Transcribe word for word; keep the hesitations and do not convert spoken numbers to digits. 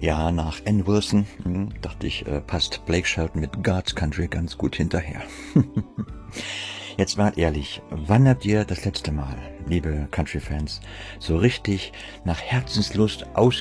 Ja, nach Ann Wilson hm, dachte ich, äh, passt Blake Shelton mit God's Country ganz gut hinterher. Jetzt mal ehrlich, wann habt ihr das letzte Mal, liebe Country-Fans, so richtig nach Herzenslust